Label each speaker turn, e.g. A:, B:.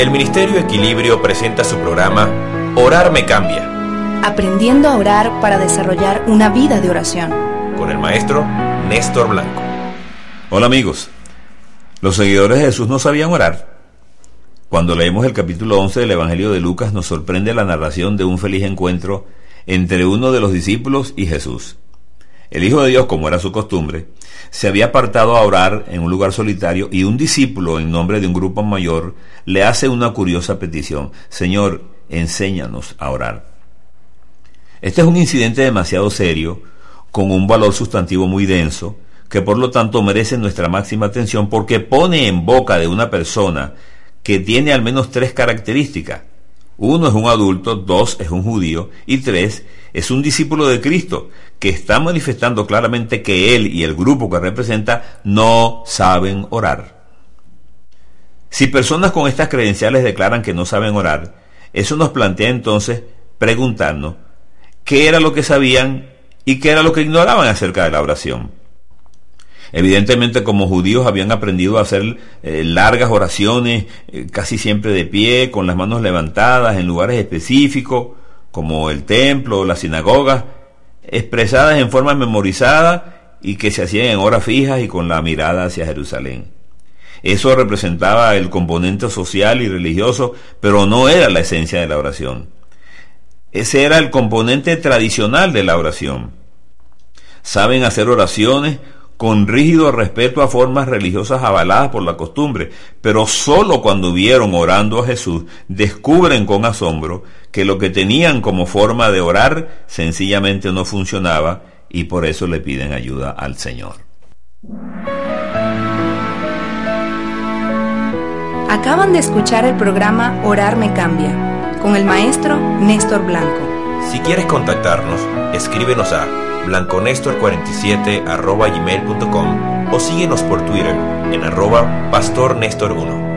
A: El Ministerio Equilibrio presenta su programa Orar me cambia.
B: Aprendiendo a orar para desarrollar una vida de oración.
A: Con el maestro Néstor Blanco.
C: Hola amigos, los seguidores de Jesús no sabían orar. Cuando leemos el capítulo 11 del Evangelio de Lucas nos sorprende la narración de un feliz encuentro entre uno de los discípulos y Jesús. El Hijo de Dios, como era su costumbre, se había apartado a orar en un lugar solitario y un discípulo, en nombre de un grupo mayor, le hace una curiosa petición: Señor, enséñanos a orar. Este es un incidente demasiado serio, con un valor sustantivo muy denso, que por lo tanto merece nuestra máxima atención porque pone en boca de una persona que tiene al menos 3 características. 1 es un adulto, 2 es un judío y 3 es un discípulo de Cristo, que está manifestando claramente que él y el grupo que representa no saben orar. Si personas con estas credenciales declaran que no saben orar, eso nos plantea entonces preguntarnos qué era lo que sabían y qué era lo que ignoraban acerca de la oración. Evidentemente, como judíos habían aprendido a hacer largas oraciones, casi siempre de pie, con las manos levantadas en lugares específicos, como el templo o las sinagogas, expresadas en forma memorizada y que se hacían en horas fijas y con la mirada hacia Jerusalén. Eso representaba el componente social y religioso, pero no era la esencia de la oración. Ese era el componente tradicional de la oración. Saben hacer oraciones con rígido respeto a formas religiosas avaladas por la costumbre, pero solo cuando vieron orando a Jesús, descubren con asombro que lo que tenían como forma de orar sencillamente no funcionaba y por eso le piden ayuda al Señor.
B: Acaban de escuchar el programa Orar me cambia, con el maestro Néstor Blanco.
A: Si quieres contactarnos, escríbenos a blanconestor47@gmail.com o síguenos por Twitter en @pastornestor1.